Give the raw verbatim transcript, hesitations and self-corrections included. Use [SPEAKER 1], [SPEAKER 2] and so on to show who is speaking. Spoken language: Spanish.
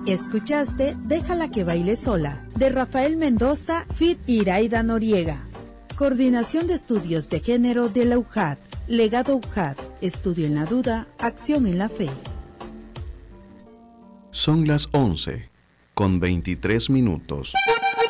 [SPEAKER 1] Escuchaste Déjala que baile sola, de Rafael Mendoza, feat. Iraida Noriega. Coordinación de Estudios de Género de la U J A D. Legado U J A D. Estudio en la duda, acción en la fe.
[SPEAKER 2] Son las once, con veintitrés minutos.